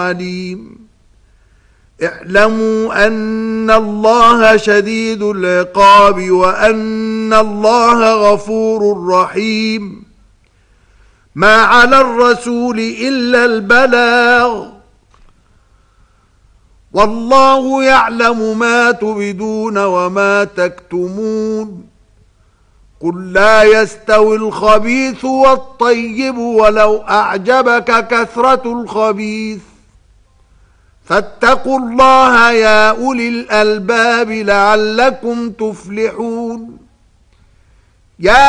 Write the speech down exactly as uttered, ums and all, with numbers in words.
عليم. اعلموا أن الله شديد العقاب وأن الله غفور رحيم. ما على الرسول إلا البلاغ، والله يعلم ما تبدون وما تكتمون. قل لا يستوي الخبيث والطيب ولو أعجبك كثرة الخبيث، فاتقوا الله يا أولي الألباب لعلكم تفلحون. يا